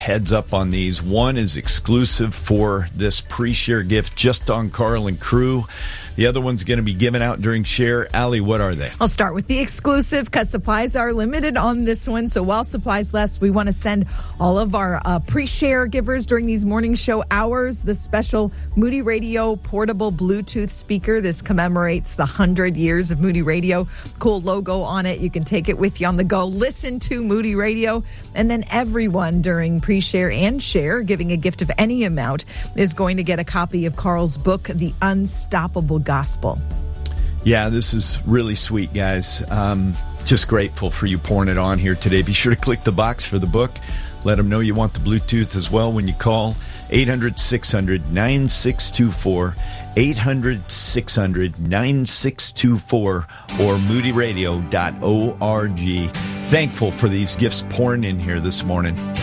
heads up on these. One is exclusive for this pre-share gift just on Carl and crew. The other one's going to be given out during share. Allie, what are they? I'll start with the exclusive because supplies are limited on this one. So while supplies last, we want to send all of our pre-share givers during these morning show hours the special Moody Radio portable Bluetooth speaker. This commemorates the 100 years of Moody Radio. Cool logo on it. You can take it with you on the go. Listen to Moody Radio. And then everyone during pre-share and share, giving a gift of any amount, is going to get a copy of Carl's book, The Unstoppable Gospel. Yeah, this is really sweet, guys. Just grateful for you pouring it on here today. Be sure to click the box for the book. Let them know you want the Bluetooth as well when you call 800-600-9624, 800-600-9624, or moodyradio.org. Thankful for these gifts pouring in here this morning.